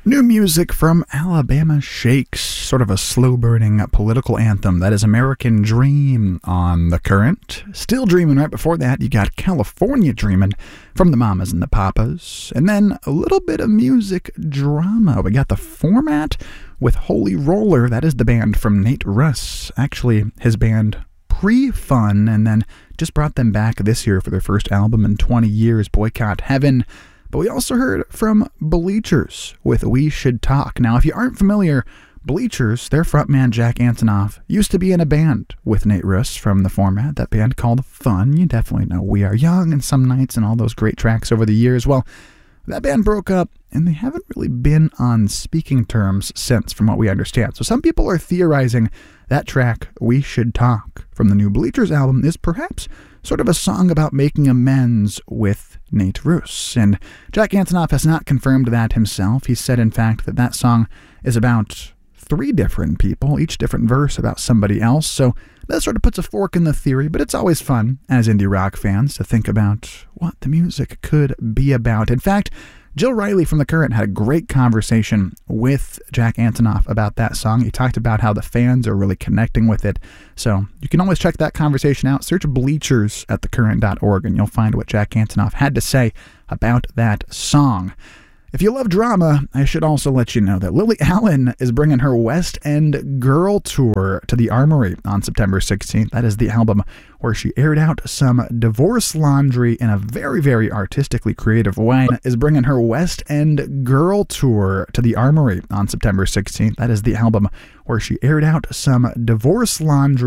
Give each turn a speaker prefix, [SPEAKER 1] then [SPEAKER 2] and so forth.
[SPEAKER 1] New music from Alabama Shakes, sort of a slow-burning political anthem. That is American Dream on The Current. Still Dreamin'. Right before that, you got California Dreamin' from the Mamas and the Papas. And then a little bit of music drama. We got The Format with Holy Roller. That is the band from Nate Russ. Actually, his band Pre-Fun, and then just brought them back this year for their first album in 20 years, Boycott Heaven. But we also heard from Bleachers with We Should Talk. Now, if you aren't familiar, Bleachers, their frontman Jack Antonoff, used to be in a band with Nate Russ from The Format, that band called Fun. You definitely know We Are Young and Some Nights and all those great tracks over the years. Well, that band broke up, and they haven't really been on speaking terms since, from what we understand. So some people are theorizing that track, We Should Talk, from the new Bleachers album, is perhaps sort of a song about making amends with Nate Russ. And Jack Antonoff has not confirmed that himself. He said, in fact, that that song is about 3 different people, each different verse about somebody else. So that sort of puts a fork in the theory, but it's always fun as indie rock fans to think about what the music could be about. In fact, Jill Riley from The Current had a great conversation with Jack Antonoff about that song. He talked about how the fans are really connecting with it. So you can always check that conversation out. Search Bleachers at thecurrent.org and you'll find what Jack Antonoff had to say about that song. If you love drama, I should also let you know that Lily Allen is bringing her West End Girl Tour to the Armory on September 16th. That is the album where she aired out some divorce laundry in a very, very artistically creative way. Is bringing her West End Girl Tour to the Armory on September 16th. That is the album where she aired out some divorce laundry